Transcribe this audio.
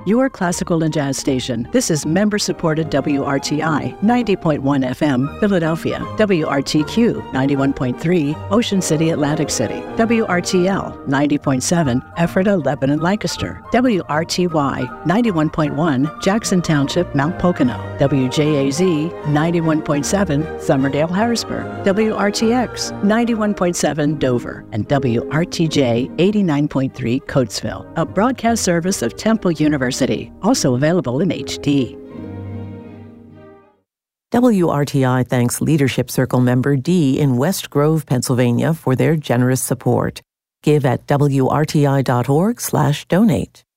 your classical and jazz station. This is member-supported WRTI 90.1 FM, Philadelphia, WRTQ 91.3, Ocean City, Atlantic City, WRTL 90.7, Ephrata, Lebanon, Lancaster, WRTY 91.1, Jackson Township, Mount Pocono, WJAZ 91.7, Summerdale, Harrisburg, WRTX 91.7, Dover, and WRTJ 89.3, Coatesville, a broadcast service of Temple University, also available in HD. WRTI thanks Leadership Circle member D in West Grove, Pennsylvania for their generous support. Give at wrti.org/donate.